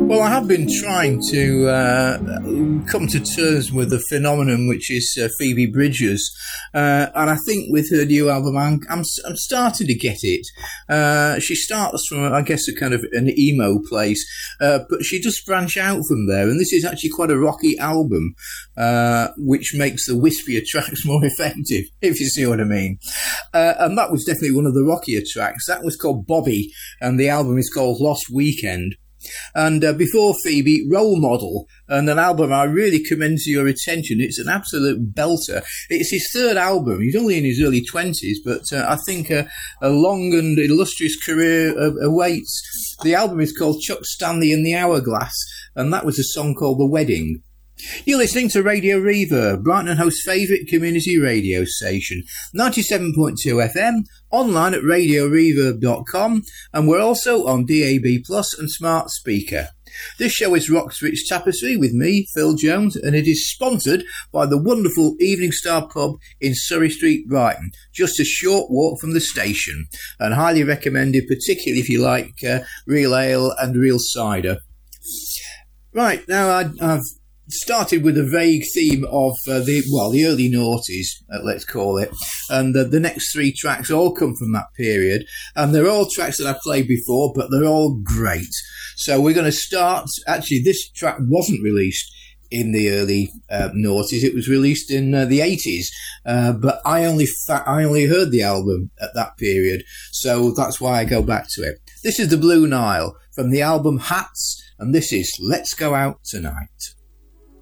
Well, I have been trying to come to terms with the phenomenon which is Phoebe Bridgers, and I think with her new album, I'm starting to get it. She starts from, I guess, a kind of an emo place, but she does branch out from there, and this is actually quite a rocky album, which makes the wispier tracks more effective, if you see what I mean. And that was definitely one of the rockier tracks. That was called Bobby, and the album is called Lost Weekend. And before Phoebe, Role Model, and an album I really commend to your attention. It's an absolute belter. It's his third album. He's only in his early 20s, but I think a long and illustrious career awaits. The album is called Chuck Stanley and the Hourglass, and that was a song called The Wedding. You're listening to Radio Reverb, Brighton and Hove's favourite community radio station, 97.2 FM, online at radioreverb.com, and we're also on DAB Plus and Smart Speaker. This show is Rockswitch Tapestry with me, Phil Jones, and it is sponsored by the wonderful Evening Star Pub in Surrey Street, Brighton, just a short walk from the station, and highly recommended, particularly if you like real ale and real cider. Right, now I've started with a vague theme of the early noughties, let's call it, and the next three tracks all come from that period, and they're all tracks that I've played before, but they're all great. So we're going to start. Actually, this track wasn't released in the early noughties. It was released in the 80s, but I only heard the album at that period, so that's why I go back to it. This is the Blue Nile from the album Hats, and this is Let's Go Out Tonight.